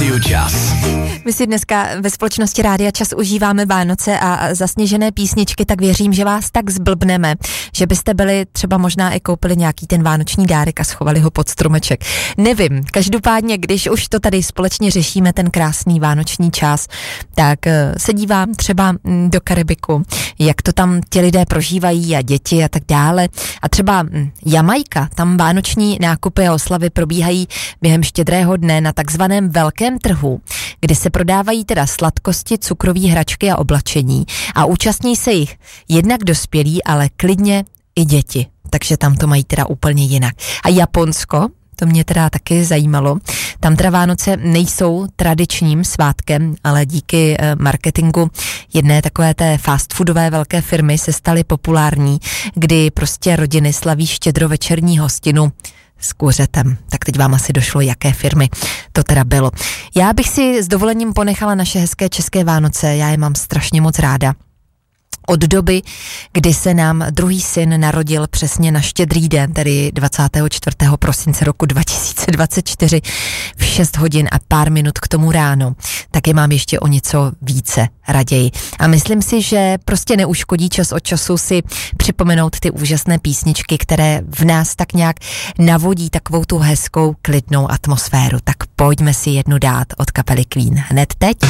Rádio Čas. My si dneska ve společnosti Rádia Čas užíváme Vánoce a zasněžené písničky, tak věřím, že vás tak zblbneme, že byste byli třeba možná i koupili nějaký ten vánoční dárek a schovali ho pod stromeček. Nevím, každopádně, když už to tady společně řešíme, ten krásný vánoční čas, tak se dívám třeba do Karibiku, jak to tam ti lidé prožívají a děti a tak dále. A třeba Jamajka, tam vánoční nákupy a oslavy probíhají během Štědrého dne na takzvaném velkém trhu, kde se prodávají teda sladkosti, cukroví hračky a oblačení a účastní se jich jednak dospělí, ale klidně i děti. Takže tam to mají teda úplně jinak. A Japonsko, to mě teda taky zajímalo. Tam teda Vánoce nejsou tradičním svátkem, ale díky marketingu jedné takové té fast foodové velké firmy se staly populární, kdy prostě rodiny slaví štědrovečerní hostinu s kuřetem. Tak teď vám asi došlo, jaké firmy to teda bylo. Já bych si s dovolením ponechala naše hezké české Vánoce, já je mám strašně moc ráda. Od doby, kdy se nám druhý syn narodil přesně na Štědrý den, tedy 24. prosince roku 2024 v 6 hodin a pár minut k tomu ráno, tak je mám ještě o něco více raději. A myslím si, že prostě neuškodí čas od času si připomenout ty úžasné písničky, které v nás tak nějak navodí takovou tu hezkou, klidnou atmosféru. Tak pojďme si jednu dát od kapely Queen hned teď.